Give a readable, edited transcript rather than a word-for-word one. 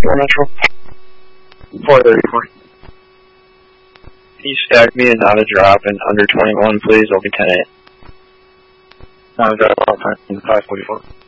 4 Metro. 434. Can you stack me as out of drop and under 21, please? I'll be 10-8. Now drop off time 544.